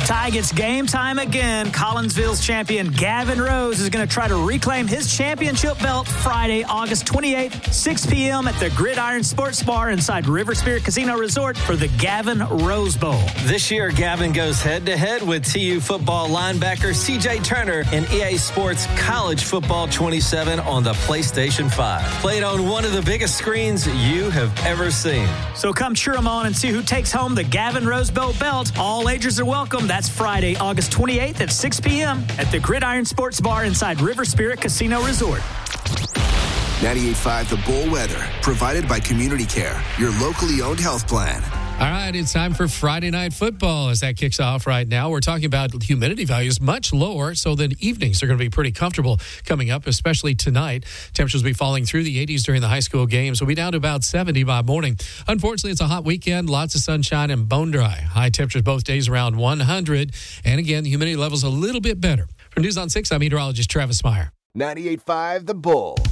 Tigers game time again. Collinsville's champion Gavin Rose is going to try to reclaim his championship belt Friday, August 28th, 6 p.m. at the Gridiron Sports Bar inside River Spirit Casino Resort for the Gavin Rose Bowl. This year, Gavin goes head-to-head with TU football linebacker C.J. Turner in EA Sports College Football 27 on the PlayStation 5. Played on one of the biggest screens you have ever seen. So come cheer them on and see who takes home the Gavin Rose Bowl belt. All ages are welcome. That's Friday, August 28th at 6 p.m. at the Gridiron Sports Bar inside River Spirit Casino Resort. 98.5 The Bull Weather, provided by Community Care, your locally owned health plan. All right, it's time for Friday Night Football as that kicks off right now. We're talking about humidity values much lower, so the evenings are going to be pretty comfortable coming up, especially tonight. Temperatures will be falling through the 80s during the high school games. We'll be down to about 70 by morning. Unfortunately, it's a hot weekend, lots of sunshine and bone dry. High temperatures both days around 100. And again, the humidity level's a little bit better. From News on 6, I'm meteorologist Travis Meyer. 98.5 The Bull.